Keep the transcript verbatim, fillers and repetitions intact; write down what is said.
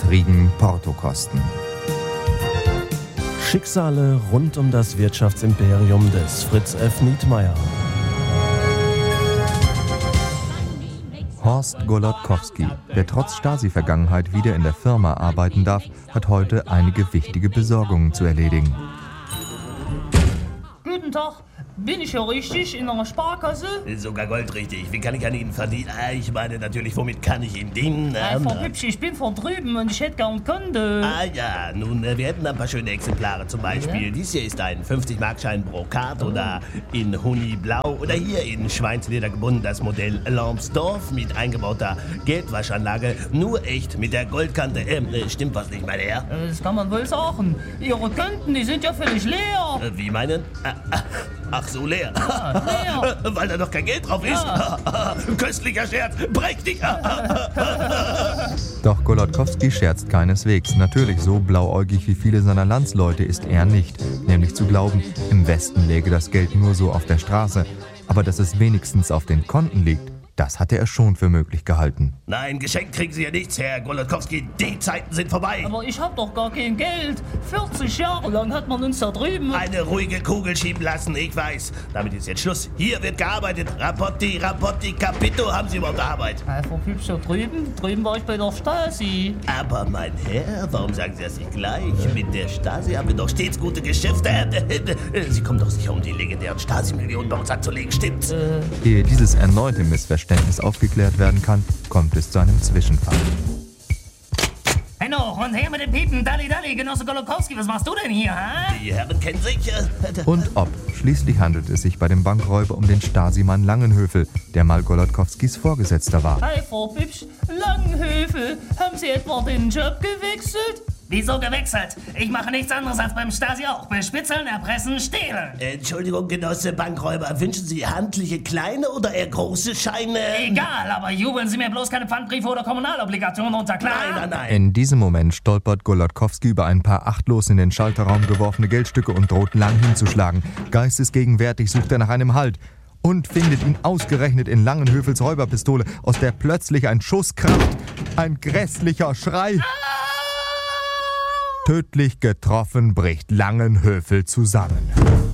Riegen Portokosten. Schicksale rund um das Wirtschaftsimperium des Fritz F. Nietmeyer. Horst Golodkowski, der trotz Stasi-Vergangenheit wieder in der Firma arbeiten darf, hat heute einige wichtige Besorgungen zu erledigen. Guten Tag, bin ich ja richtig in einer Sparkasse? Sogar goldrichtig. Wie kann ich an Ihnen verdienen? Ah, ich meine natürlich, womit kann ich Ihnen dienen? Äh, Frau Hübsch, ich bin von drüben und ich hätte gern Kunde. Ah ja, nun, äh, wir hätten ein paar schöne Exemplare zum Beispiel. Ja? Dies hier ist ein fünfzig-Markschein Brokat oh. oder in Honiblau oder hier in Schweinsleder gebunden das Modell Lambsdorff mit eingebauter Geldwaschanlage. Nur echt mit der Goldkante. Ähm, äh, stimmt was nicht, mein Herr? Äh, das kann man wohl sagen. Ihre Kunden, die sind ja völlig leer. Äh, wie meinen? Ah, ah, ach so, leer. Ja, leer. Weil da noch kein Geld drauf ist. Ja. Köstlicher Scherz, prächtig. Doch Golodkowski scherzt keineswegs. Natürlich, so blauäugig wie viele seiner Landsleute ist er nicht. Nämlich zu glauben, im Westen läge das Geld nur so auf der Straße. Aber dass es wenigstens auf den Konten liegt, das hatte er schon für möglich gehalten. Nein, geschenkt kriegen Sie ja nichts, Herr Golodkowski. Die Zeiten sind vorbei. Aber ich hab doch gar kein Geld. vierzig Jahre lang hat man uns da drüben... Eine ruhige Kugel schieben lassen, ich weiß. Damit ist jetzt Schluss. Hier wird gearbeitet. Rapporti, Rapporti, Capito. Haben Sie überhaupt Arbeit? Äh, Frau Hübsch, da drüben? Drüben war ich bei der Stasi. Aber mein Herr, warum sagen Sie das nicht gleich? Mit der Stasi haben wir doch stets gute Geschäfte. Sie kommen doch sicher, um die legendären Stasi-Millionen bei uns anzulegen, stimmt's? Äh. Ehe dieses erneute Missverständnis aufgeklärt werden kann, kommt es zu einem Zwischenfall. Hey noch, und her mit dem Piepen, Dalli Dalli, Genosse Golodkowski, was machst du denn hier, ha? Die Herren kennen sich. Und ob. Schließlich handelt es sich bei dem Bankräuber um den Stasi-Mann Langenhöfel, der mal Golodkowskis Vorgesetzter war. Hey, Frau Hübsch, Langenhöfel, haben Sie etwa den Job gewechselt? Wieso gewechselt? Ich mache nichts anderes als beim Stasi auch. Bespitzeln, erpressen, stehlen. Entschuldigung, Genosse Bankräuber, wünschen Sie handliche kleine oder eher große Scheine? Egal, aber jubeln Sie mir bloß keine Pfandbriefe oder Kommunalobligationen unter, klar? Nein, nein, nein. In diesem Moment stolpert Golodkowski über ein paar achtlos in den Schalterraum geworfene Geldstücke und droht Lang hinzuschlagen. Geistesgegenwärtig sucht er nach einem Halt. Und findet ihn ausgerechnet in Langenhöfels Räuberpistole, aus der plötzlich ein Schuss kracht. Ein grässlicher Schrei. Tödlich getroffen bricht Langenhöfel zusammen.